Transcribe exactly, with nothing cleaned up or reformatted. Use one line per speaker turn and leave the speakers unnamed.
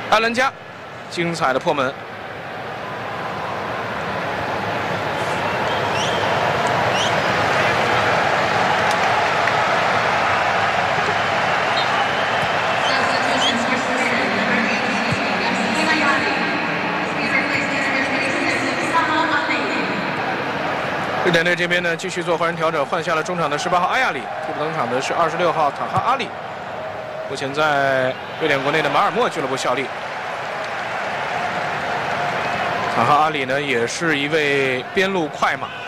艾伦加，精彩的破门。 日本队这边呢，继续做换人调整，换下了中场的十八号阿亚里，替补登场的是二十六号塔哈阿里，目前在瑞典国内的马尔默俱乐部效力。塔哈阿里呢，也是一位边路快马。